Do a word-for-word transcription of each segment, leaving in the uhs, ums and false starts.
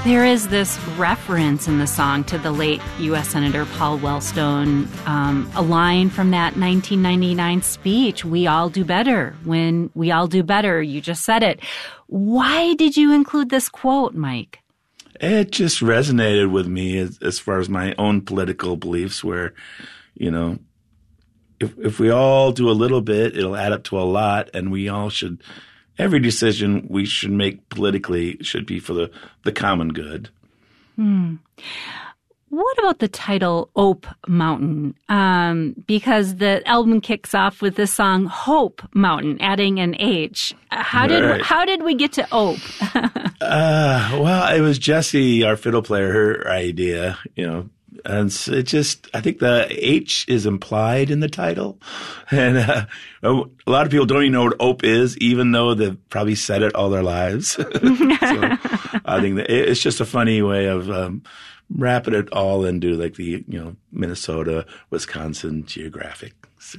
There is this reference in the song to the late U S Senator Paul Wellstone, um, a line from that nineteen ninety-nine speech, "We all do better when we all do better." You just said it. Why did you include this quote, Mike? It just resonated with me as, as far as my own political beliefs where, you know, if if we all do a little bit, it'll add up to a lot, and we all should – every decision we should make politically should be for the, the common good. Hmm. What about the title Ope Mountain? Um, because the album kicks off with the song Hope Mountain, adding an H. How did right. how did we get to Ope? uh, well, it was Jessie, our fiddle player, her idea, you know. And it just, I think the H is implied in the title. And uh, a lot of people don't even know what Ope is, even though they've probably said it all their lives. So I think that it's just a funny way of um, wrapping it all into like the, you know, Minnesota, Wisconsin geographic.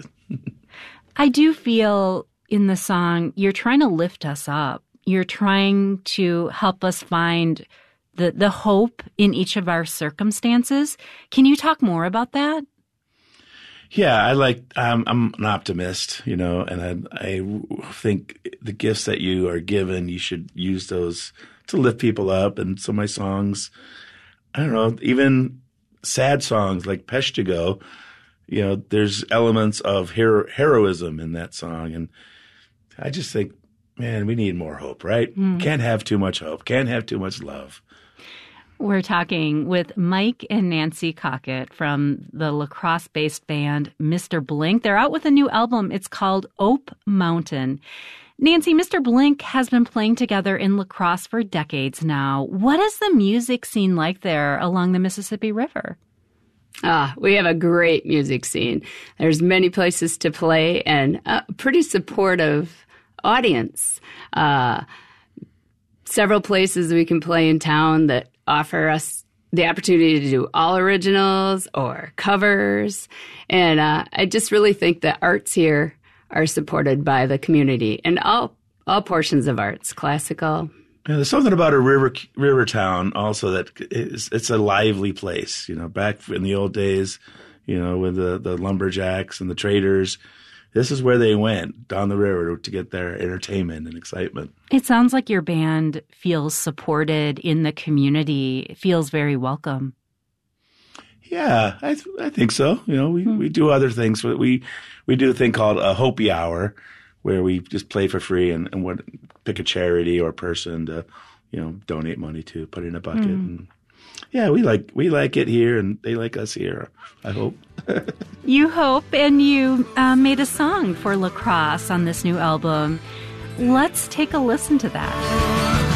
I do feel in the song, you're trying to lift us up. You're trying to help us find the the hope in each of our circumstances. Can you talk more about that? Yeah, I like, um, I'm an optimist, you know, and I, I think the gifts that you are given, you should use those to lift people up. And so my songs, I don't know, even sad songs like Peshtigo, you know, there's elements of hero, heroism in that song. And I just think, man, we need more hope, right? Mm. Can't have too much hope. Can't have too much love. We're talking with Mike and Nancy Cockett from the La Crosse-based band Mister Blink. They're out with a new album. It's called Ope Mountain. Nancy, Mister Blink has been playing together in La Crosse for decades now. What is the music scene like there along the Mississippi River? Ah, we have a great music scene. There's many places to play and a pretty supportive audience. Uh, several places we can play in town that offer us the opportunity to do all originals or covers. And uh, I just really think that arts here are supported by the community and all all portions of arts, classical. Yeah, there's something about a river river town also that is, it's a lively place. You know, back in the old days, you know, with the, the lumberjacks and the traders, this is where they went, down the river, to get their entertainment and excitement. It sounds like your band feels supported in the community. It feels very welcome. Yeah, I th- I think so. You know, we, hmm. we do other things. We we do a thing called a Hopi Hour, where we just play for free and, and what, pick a charity or person to, you know, donate money to, put it in a bucket. Hmm. And yeah, we like we like it here, and they like us here, I hope. You hope, and you uh, made a song for La Crosse on this new album. Let's take a listen to that.